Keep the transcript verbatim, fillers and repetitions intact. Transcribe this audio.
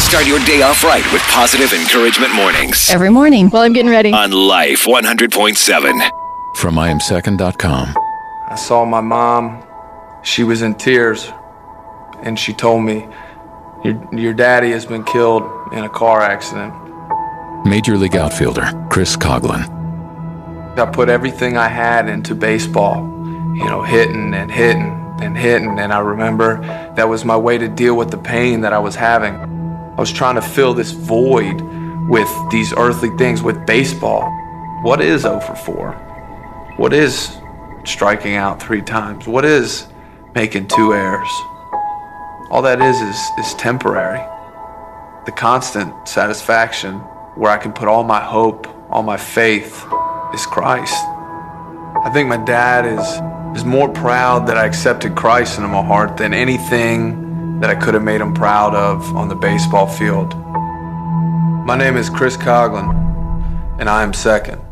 Start your day off right with positive encouragement mornings. Every morning. Well, I'm getting ready. On Life one hundred point seven. From I am second dot com. I saw my mom. She was in tears, and she told me, your, your daddy has been killed in a car accident. Major League outfielder Chris Coghlan. I put everything I had into baseball, you know, hitting and hitting and hitting, and I remember that was my way to deal with the pain that I was having. I was trying to fill this void with these earthly things, with baseball. What is oh for four? What is striking out three times? What is making two errors? All that is is, is temporary. The constant satisfaction where I can put all my hope, all my faith, is Christ. I think my dad is, is more proud that I accepted Christ into my heart than anything that I could have made him proud of on the baseball field. My name is Chris Coghlan, and I am second.